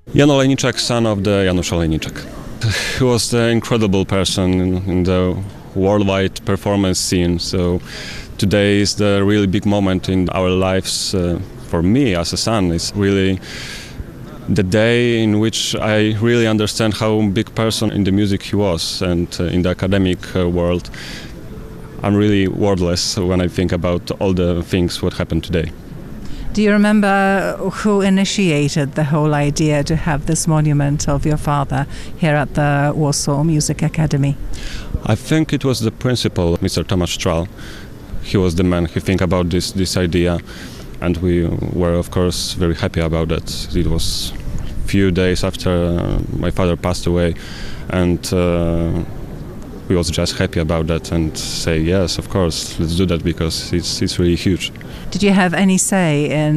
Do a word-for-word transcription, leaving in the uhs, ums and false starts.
Jan Olejniczak, son of the Janusz Olejniczak. He was an incredible person in, in the worldwide performance scene. So today is the really big moment in our lives. Uh, for me as a son, it's really the day in which I really understand how big person in the music he was, and uh, in the academic uh, world. I'm really wordless when I think about all the things what happened today. Do you remember who initiated the whole idea to have this monument of your father here at the Warsaw Music Academy? I think it was the principal, Mister Tomasz Stral. He was the man who think about this, this idea, and we were of course very happy about it. It was a few days after uh, my father passed away, and uh, we was just happy about that and say yes, of course, let's do that because it's, it's really huge. Did you have any say in